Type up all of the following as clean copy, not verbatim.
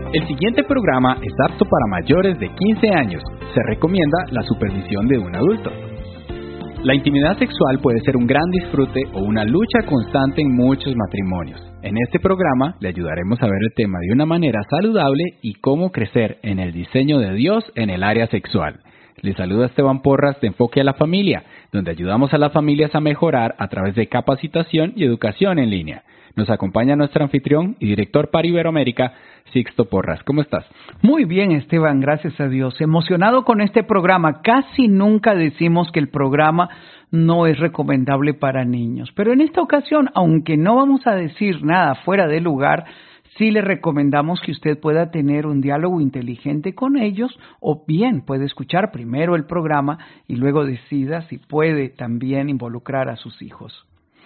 El siguiente programa es apto para mayores de 15 años. Se recomienda la supervisión de un adulto. La intimidad sexual puede ser un gran disfrute o una lucha constante en muchos matrimonios. En este programa le ayudaremos a ver el tema de una manera saludable y cómo crecer en el diseño de Dios en el área sexual. Les saluda Esteban Porras de Enfoque a la Familia, donde ayudamos a las familias a mejorar a través de capacitación y educación en línea. Nos acompaña nuestro anfitrión y director para Iberoamérica, Sixto Porras. ¿Cómo estás? Muy bien, Esteban, gracias a Dios. Emocionado con este programa. Casi nunca decimos que el programa no es recomendable para niños. Pero en esta ocasión, aunque no vamos a decir nada fuera de lugar, sí le recomendamos que usted pueda tener un diálogo inteligente con ellos, o bien puede escuchar primero el programa y luego decida si puede también involucrar a sus hijos.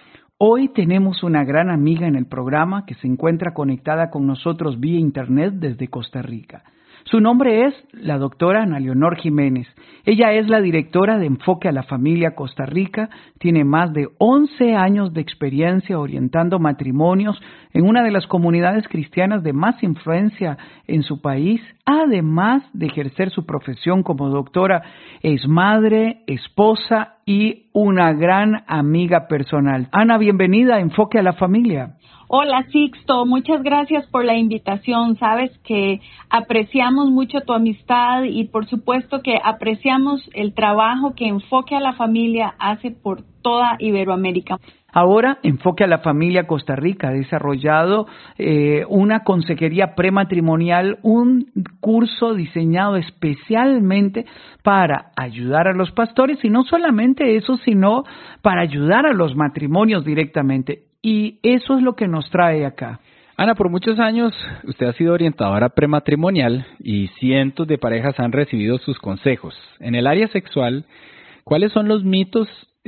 Hoy tenemos una gran amiga en el programa que se encuentra conectada con nosotros vía internet desde Costa Rica. Su nombre es la doctora Ana Leonor Jiménez. Ella es la directora de Enfoque a la Familia Costa Rica, tiene más de 11 años de experiencia orientando matrimonios en una de las comunidades cristianas de más influencia en su país. Además de ejercer su profesión como doctora, es madre, esposa y una gran amiga personal. Ana, bienvenida a Enfoque a la Familia. Hola Sixto, muchas gracias por la invitación. Sabes que apreciamos mucho tu amistad y por supuesto que apreciamos el trabajo que Enfoque a la Familia hace por toda Iberoamérica. Ahora, Enfoque a la Familia Costa Rica ha desarrollado una consejería prematrimonial, un curso diseñado especialmente para ayudar a los pastores y no solamente eso, sino para ayudar a los matrimonios directamente. Y eso es lo que nos trae acá. Ana, por muchos años usted ha sido orientadora prematrimonial y cientos de parejas han recibido sus consejos. En el área sexual, ¿cuáles son los mitos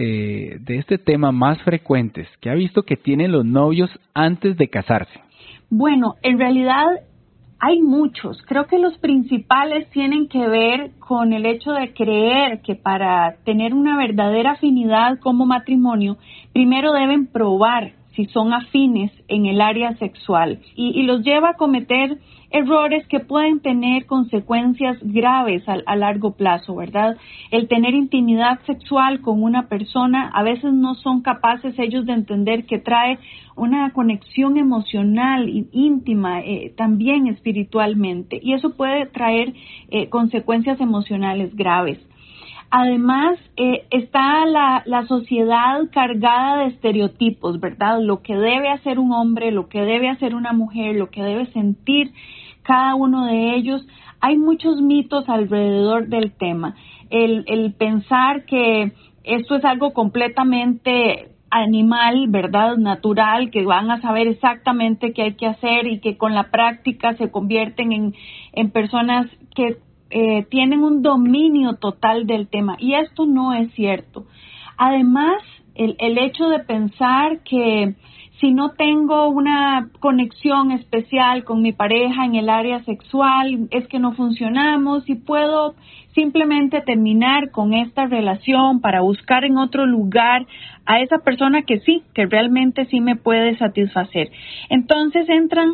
de este tema más frecuentes que ha visto que tienen los novios antes de casarse? Bueno, en realidad hay muchos. Creo que los principales tienen que ver con el hecho de creer que para tener una verdadera afinidad como matrimonio, primero deben probar si son afines en el área sexual y los lleva a cometer errores que pueden tener consecuencias graves a largo plazo, ¿verdad? El tener intimidad sexual con una persona, a veces no son capaces ellos de entender que trae una conexión emocional e íntima, también espiritualmente, y eso puede traer consecuencias emocionales graves. Además, está la sociedad cargada de estereotipos, ¿verdad? Lo que debe hacer un hombre, lo que debe hacer una mujer, lo que debe sentir cada uno de ellos. Hay muchos mitos alrededor del tema. El pensar que esto es algo completamente animal, ¿verdad? Natural, que van a saber exactamente qué hay que hacer y que con la práctica se convierten en personas que tienen un dominio total del tema, y esto no es cierto. Además, el hecho de pensar que si no tengo una conexión especial con mi pareja en el área sexual, es que no funcionamos y puedo simplemente terminar con esta relación para buscar en otro lugar a esa persona que sí, que realmente sí me puede satisfacer. Entonces entran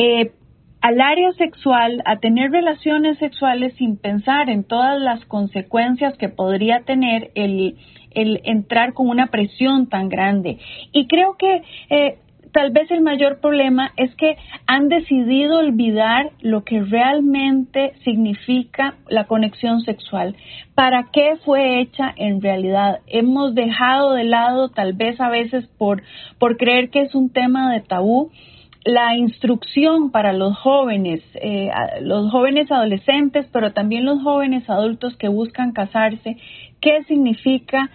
al área sexual, a tener relaciones sexuales sin pensar en todas las consecuencias que podría tener el entrar con una presión tan grande. Y creo que tal vez el mayor problema es que han decidido olvidar lo que realmente significa la conexión sexual. ¿Para qué fue hecha en realidad? Hemos dejado de lado, tal vez a veces por creer que es un tema de tabú, la instrucción para los jóvenes adolescentes, pero también los jóvenes adultos que buscan casarse. ¿Qué significa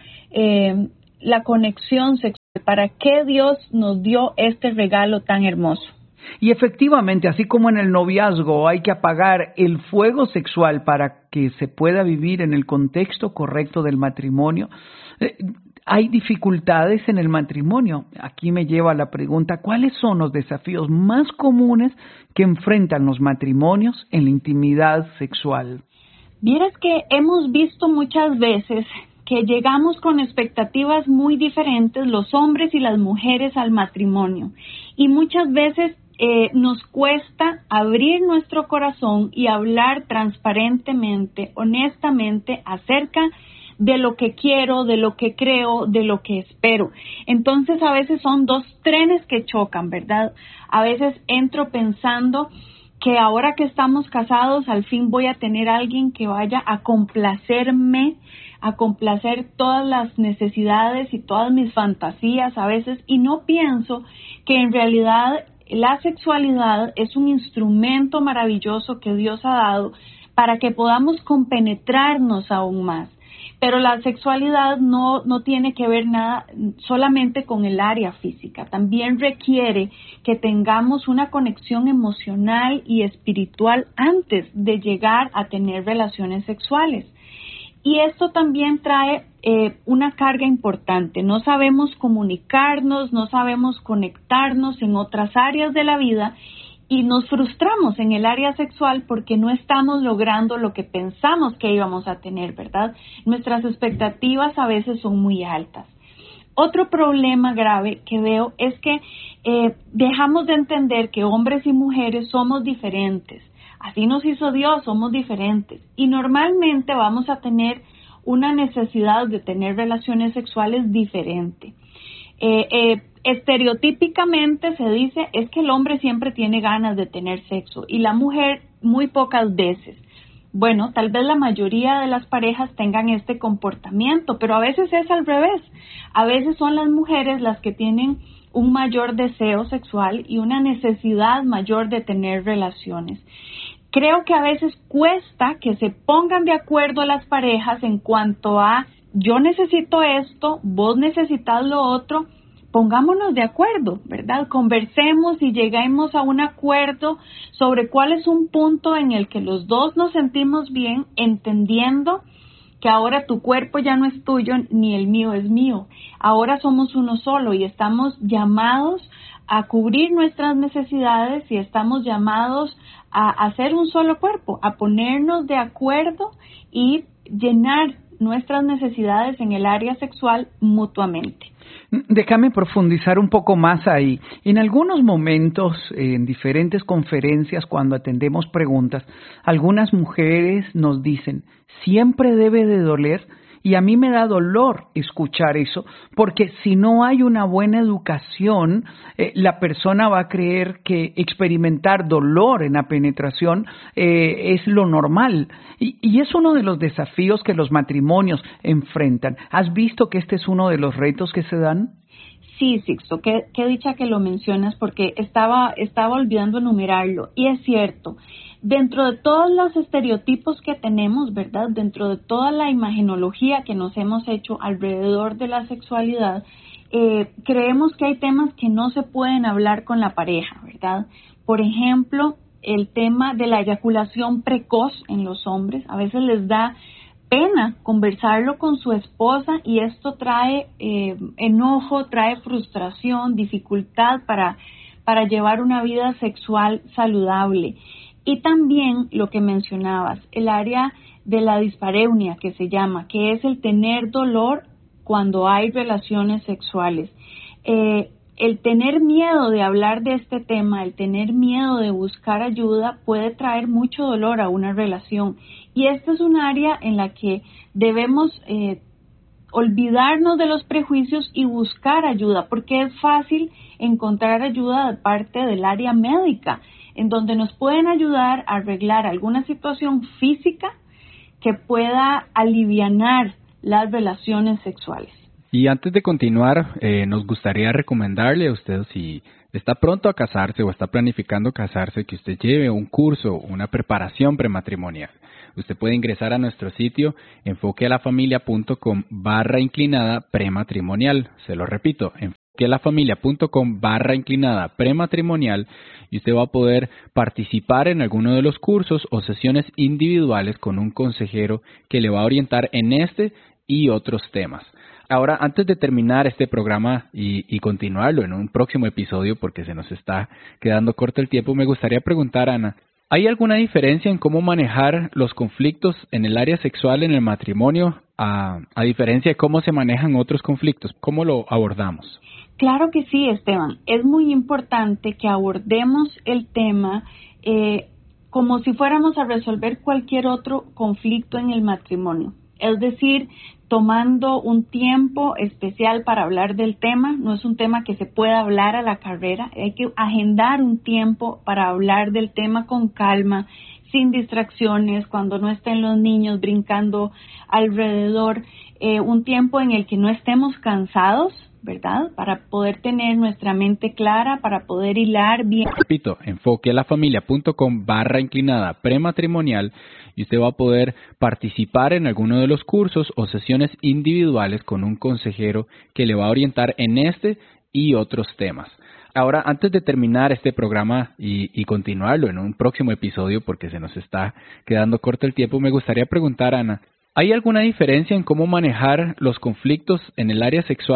la conexión sexual? ¿Para qué Dios nos dio este regalo tan hermoso? Y efectivamente, así como en el noviazgo hay que apagar el fuego sexual para que se pueda vivir en el contexto correcto del matrimonio, hay dificultades en el matrimonio. Aquí me lleva a la pregunta, ¿cuáles son los desafíos más comunes que enfrentan los matrimonios en la intimidad sexual? Vieras que hemos visto muchas veces que llegamos con expectativas muy diferentes los hombres y las mujeres al matrimonio, y muchas veces nos cuesta abrir nuestro corazón y hablar transparentemente, honestamente acerca de lo que quiero, de lo que creo, de lo que espero. Entonces a veces son dos trenes que chocan, ¿verdad? A veces entro pensando que ahora que estamos casados, al fin voy a tener a alguien que vaya a complacerme, a complacer todas las necesidades y todas mis fantasías a veces, y no pienso que en realidad la sexualidad es un instrumento maravilloso que Dios ha dado para que podamos compenetrarnos aún más. Pero la sexualidad no tiene que ver nada solamente con el área física. También requiere que tengamos una conexión emocional y espiritual antes de llegar a tener relaciones sexuales. Y esto también trae una carga importante. No sabemos comunicarnos, no sabemos conectarnos en otras áreas de la vida y nos frustramos en el área sexual porque no estamos logrando lo que pensamos que íbamos a tener, ¿verdad? Nuestras expectativas a veces son muy altas. Otro problema grave que veo es que dejamos de entender que hombres y mujeres somos diferentes. Así nos hizo Dios, somos diferentes. Y normalmente vamos a tener una necesidad de tener relaciones sexuales diferentes. Estereotípicamente se dice es que el hombre siempre tiene ganas de tener sexo y la mujer muy pocas veces. Bueno, tal vez la mayoría de las parejas tengan este comportamiento, pero a veces es al revés. A veces son las mujeres las que tienen un mayor deseo sexual y una necesidad mayor de tener relaciones. Creo que a veces cuesta que se pongan de acuerdo las parejas en cuanto a yo necesito esto, vos necesitas lo otro. Pongámonos de acuerdo, ¿verdad? Conversemos y lleguemos a un acuerdo sobre cuál es un punto en el que los dos nos sentimos bien, entendiendo que ahora tu cuerpo ya no es tuyo ni el mío es mío. Ahora somos uno solo y estamos llamados a cubrir nuestras necesidades y estamos llamados a hacer un solo cuerpo, a ponernos de acuerdo y llenar nuestras necesidades en el área sexual mutuamente. Déjame profundizar un poco más ahí. En algunos momentos, en diferentes conferencias, cuando atendemos preguntas, algunas mujeres nos dicen, siempre debe de doler, y a mí me da dolor escuchar eso, porque si no hay una buena educación, la persona va a creer que experimentar dolor en la penetración es lo normal. Y es uno de los desafíos que los matrimonios enfrentan. ¿Has visto que este es uno de los retos que se dan? Sí, Sixto, qué dicha que lo mencionas porque estaba olvidando enumerarlo. Y es cierto, dentro de todos los estereotipos que tenemos, ¿verdad? Dentro de toda la imagenología que nos hemos hecho alrededor de la sexualidad, creemos que hay temas que no se pueden hablar con la pareja, ¿verdad? Por ejemplo, el tema de la eyaculación precoz en los hombres. A veces les da pena conversarlo con su esposa y esto trae enojo, trae frustración, dificultad para llevar una vida sexual saludable. Y también lo que mencionabas, el área de la dispareunia que se llama, que es el tener dolor cuando hay relaciones sexuales. El tener miedo de hablar de este tema, el tener miedo de buscar ayuda puede traer mucho dolor a una relación. Y esta es un área en la que debemos olvidarnos de los prejuicios y buscar ayuda, porque es fácil encontrar ayuda de parte del área médica, en donde nos pueden ayudar a arreglar alguna situación física que pueda alivianar las relaciones sexuales. Y antes de continuar, nos gustaría recomendarle a usted, si está pronto a casarse o está planificando casarse, que usted lleve un curso, una preparación prematrimonial. Usted puede ingresar a nuestro sitio enfoquealafamilia.com/prematrimonial. Se lo repito, enfoquealafamilia.com/prematrimonial, y usted va a poder participar en alguno de los cursos o sesiones individuales con un consejero que le va a orientar en este y otros temas. Ahora, antes de terminar este programa y continuarlo en un próximo episodio, porque se nos está quedando corto el tiempo, me gustaría preguntar, Ana, ¿hay alguna diferencia en cómo manejar los conflictos en el área sexual en el matrimonio, a diferencia de cómo se manejan otros conflictos? ¿Cómo lo abordamos? Claro que sí, Esteban. Es muy importante que abordemos el tema como si fuéramos a resolver cualquier otro conflicto en el matrimonio. Es decir, tomando un tiempo especial para hablar del tema. No es un tema que se pueda hablar a la carrera. Hay que agendar un tiempo para hablar del tema con calma, sin distracciones, cuando no estén los niños brincando alrededor. Un tiempo en el que no estemos cansados, ¿verdad? Para poder tener nuestra mente clara, para poder hilar bien. Repito, enfoquealafamilia.com/prematrimonial y usted va a poder participar en alguno de los cursos o sesiones individuales con un consejero que le va a orientar en este y otros temas. Ahora, antes de terminar este programa y continuarlo en un próximo episodio, porque se nos está quedando corto el tiempo, me gustaría preguntar, Ana, ¿hay alguna diferencia en cómo manejar los conflictos en el área sexual